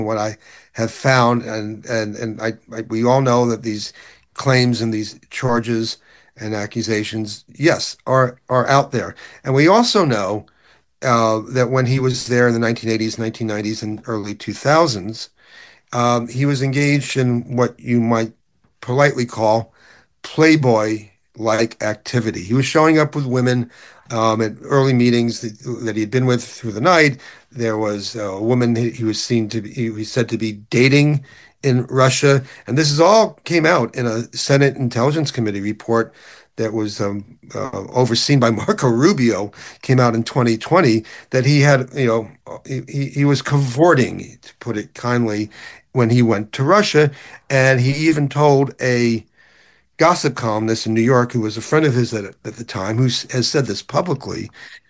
what I have found, we all know that these claims and these charges and accusations, yes, are out there, and we also know that when he was there in the 1980s, 1990s, and early 2000s, he was engaged in what you might politely call Playboy-like activity. He was showing up with women at early meetings that he had been with through the night. There was a woman he was seen to be, he said to be dating in Russia. And this is all came out in a Senate Intelligence Committee report that was overseen by Marco Rubio, came out in 2020, that he had, he was cavorting, to put it kindly, when he went to Russia. And he even told a gossip columnist in New York, who was a friend of his at the time, who has said this publicly,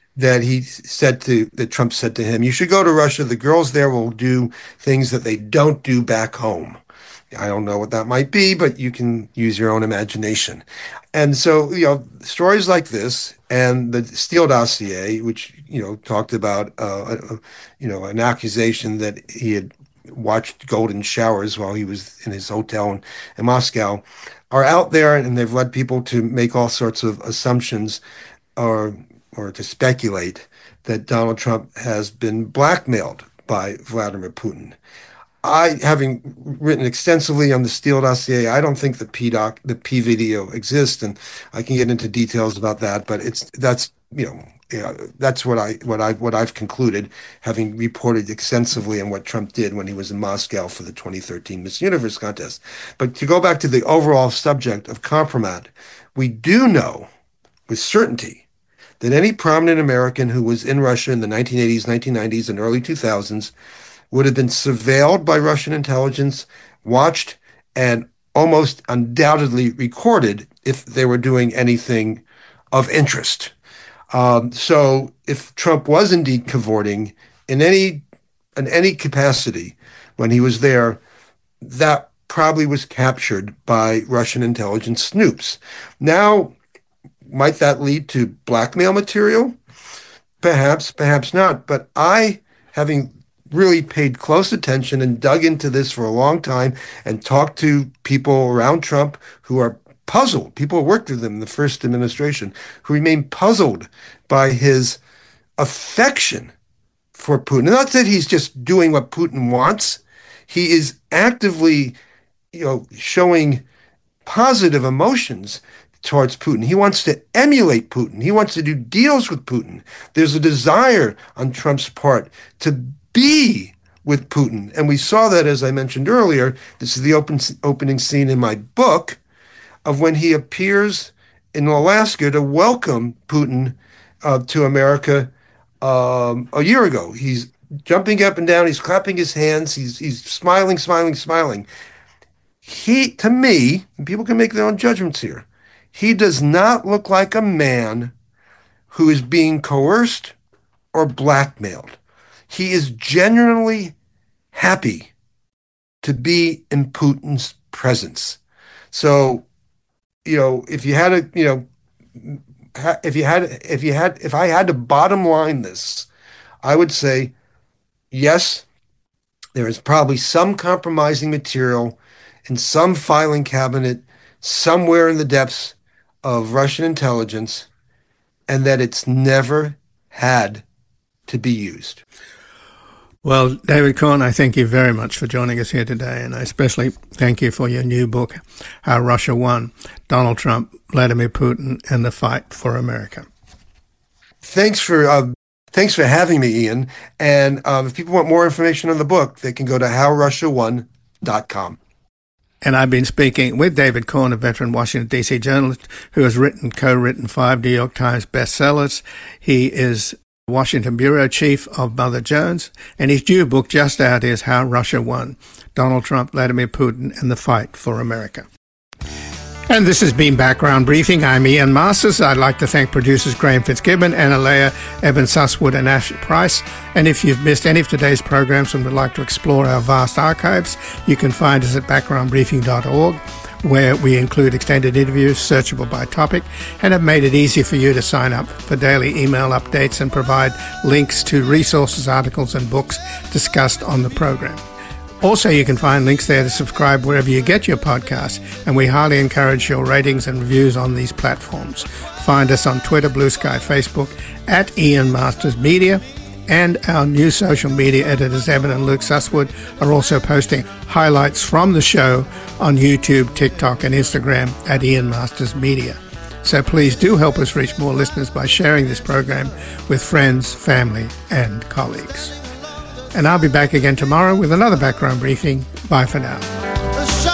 that Trump said to him, "You should go to Russia. The girls there will do things that they don't do back home." I don't know what that might be, but you can use your own imagination. And so, stories like this and the Steele dossier, which, talked about, an accusation that he had watched golden showers while he was in his hotel in Moscow, are out there, and they've led people to make all sorts of assumptions or to speculate that Donald Trump has been blackmailed by Vladimir Putin. Having written extensively on the Steele dossier, I don't think the P video exists, and I can get into details about that. But that's what I've concluded, having reported extensively on what Trump did when he was in Moscow for the 2013 Miss Universe contest. But to go back to the overall subject of compromat, we do know with certainty that any prominent American who was in Russia in the 1980s, 1990s, and early 2000s would have been surveilled by Russian intelligence, watched, and almost undoubtedly recorded if they were doing anything of interest. So if Trump was indeed cavorting in any capacity when he was there, that probably was captured by Russian intelligence snoops. Now, might that lead to blackmail material? Perhaps, perhaps not. But having really paid close attention and dug into this for a long time and talked to people around Trump who are puzzled, people who worked with him in the first administration, who remain puzzled by his affection for Putin. Not that he's just doing what Putin wants. He is actively, showing positive emotions towards Putin. He wants to emulate Putin. He wants to do deals with Putin. There's a desire on Trump's part to be with Putin. And we saw that, as I mentioned earlier. This is the opening scene in my book of when he appears in Alaska to welcome Putin to America a year ago. He's jumping up and down. He's clapping his hands. He's smiling, smiling, smiling. To me, and people can make their own judgments here, he does not look like a man who is being coerced or blackmailed. He is genuinely happy to be in Putin's presence. So, if I had to bottom line this, I would say, yes, there is probably some compromising material in some filing cabinet somewhere in the depths of Russian intelligence, and that it's never had to be used. Well, David Corn, I thank you very much for joining us here today, and I especially thank you for your new book, How Russia Won, Donald Trump, Vladimir Putin, and the Fight for America. Thanks for having me, Ian. And if people want more information on the book, they can go to howrussiawon.com. And I've been speaking with David Corn, a veteran Washington, D.C. journalist who has co-written 5 New York Times bestsellers. He is Washington bureau chief of Mother Jones, and his new book just out is How Russia Won, Donald Trump, Vladimir Putin, and the Fight for America. And this has been Background Briefing. I'm Ian Masters. I'd like to thank producers Graham Fitzgibbon, Anna Leah, Evan Susswood, and Ash Price. And if you've missed any of today's programs and would like to explore our vast archives, you can find us at backgroundbriefing.org, where we include extended interviews searchable by topic and have made it easy for you to sign up for daily email updates and provide links to resources, articles, and books discussed on the program. Also, you can find links there to subscribe wherever you get your podcasts, and we highly encourage your ratings and reviews on these platforms. Find us on Twitter, Blue Sky, Facebook, at Ian Masters Media, and our new social media editors, Evan and Luke Susswood, are also posting highlights from the show on YouTube, TikTok, and Instagram at Ian Masters Media. So please do help us reach more listeners by sharing this program with friends, family, and colleagues. And I'll be back again tomorrow with another background briefing. Bye for now.